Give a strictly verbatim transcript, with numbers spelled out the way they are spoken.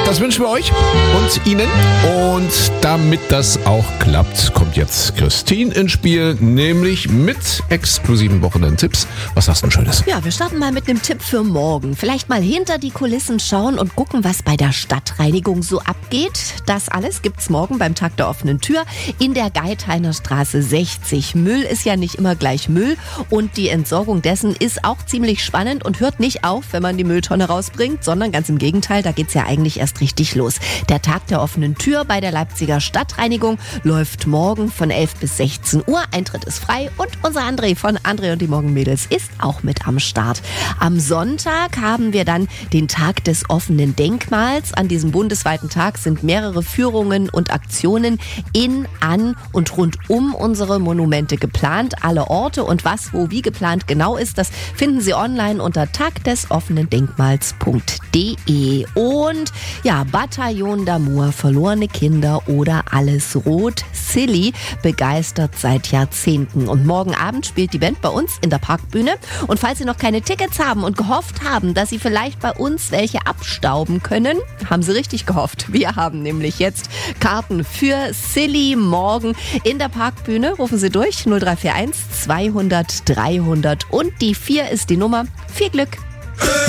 Das wünschen wir euch und Ihnen. Und damit das auch klappt, kommt jetzt Christine ins Spiel, nämlich mit exklusiven Wochenendtipps. Was hast du denn Schönes? Ja, wir starten mal mit einem Tipp für morgen. Vielleicht mal hinter die Kulissen schauen und gucken, was bei der Stadtreinigung so abgeht. Das alles gibt's morgen beim Tag der offenen Tür in der Geithainer Straße sechzig. Müll ist ja nicht immer gleich Müll und die Entsorgung dessen ist auch ziemlich spannend und hört nicht auf, wenn man die Mülltonne rausbringt, sondern ganz im Gegenteil, da geht's ja eigentlich erst richtig los. Der Tag der offenen Tür bei der Leipziger Stadtreinigung läuft morgen von elf bis sechzehn Uhr. Eintritt ist frei und unser André von André und die Morgenmädels ist auch mit am Start. Am Sonntag haben wir dann den Tag des offenen Denkmals. An diesem bundesweiten Tag sind mehrere Führungen und Aktionen in, an und rund um unsere Monumente geplant. Alle Orte und was, wo, wie geplant genau ist, das finden Sie online unter tagdesoffenendenkmals punkt de. Und ja, Bataillon d'Amour, verlorene Kinder oder Alles Rot, Silly begeistert seit Jahrzehnten. Und morgen Abend spielt die Band bei uns in der Parkbühne. Und falls Sie noch keine Tickets haben und gehofft haben, dass Sie vielleicht bei uns welche abstauben können, haben Sie richtig gehofft. Wir haben nämlich jetzt Karten für Silly morgen in der Parkbühne. Rufen Sie durch null drei vier eins zweihundert dreihundert und die vier ist die Nummer. Viel Glück!